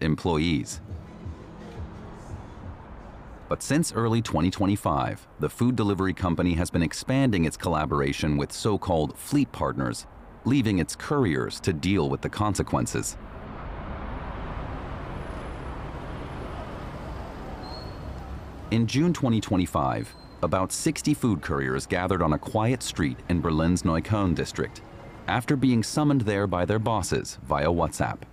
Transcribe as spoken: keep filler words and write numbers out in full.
employees. But since early twenty twenty-five, the food delivery company has been expanding its collaboration with so-called fleet partners, leaving its couriers to deal with the consequences. In June twenty twenty-five, about sixty food couriers gathered on a quiet street in Berlin's Neukölln district, after being summoned there by their bosses via WhatsApp.